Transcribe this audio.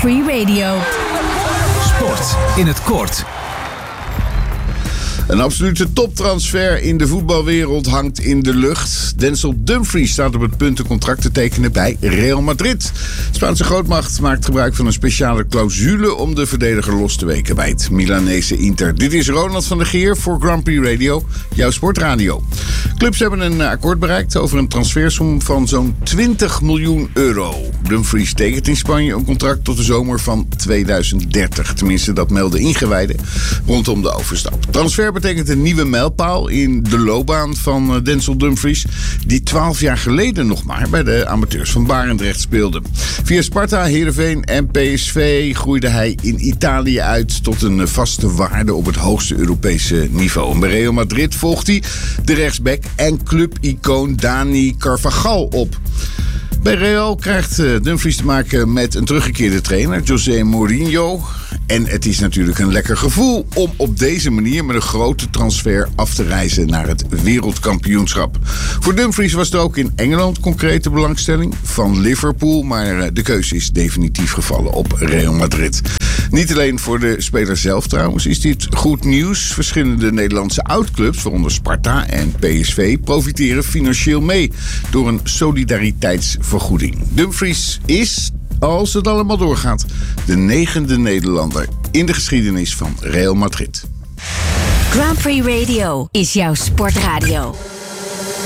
Free Radio. Sport in het kort. Een absolute toptransfer in de voetbalwereld hangt in de lucht. Denzel Dumfries staat op het punt een contract te tekenen bij Real Madrid. De Spaanse grootmacht maakt gebruik van een speciale clausule om de verdediger los te weken bij het Milanese Inter. Dit is Ronald van der Geer voor Grand Prix Radio, jouw sportradio. Clubs hebben een akkoord bereikt over een transfersom van zo'n 20 miljoen euro. Dumfries tekent in Spanje een contract tot de zomer van 2030. Tenminste, dat melden ingewijden rondom de overstap. Transfer betekent een nieuwe mijlpaal in de loopbaan van Denzel Dumfries, die 12 jaar geleden nog maar bij de amateurs van Barendrecht speelde. Via Sparta, Heerenveen en PSV groeide hij in Italië uit tot een vaste waarde op het hoogste Europese niveau. En bij Real Madrid volgt hij de rechtsback en clubicoon Dani Carvajal op. Bij Real krijgt Dumfries te maken met een teruggekeerde trainer, José Mourinho. En het is natuurlijk een lekker gevoel om op deze manier met een grote transfer af te reizen naar het wereldkampioenschap. Voor Dumfries was er ook in Engeland concrete belangstelling van Liverpool, maar de keuze is definitief gevallen op Real Madrid. Niet alleen voor de speler zelf trouwens is dit goed nieuws. Verschillende Nederlandse oudclubs, waaronder Sparta en PSV, profiteren financieel mee door een solidariteitsvergoeding. Dumfries is, als het allemaal doorgaat, de 9e Nederlander in de geschiedenis van Real Madrid. Grand Prix Radio is jouw sportradio.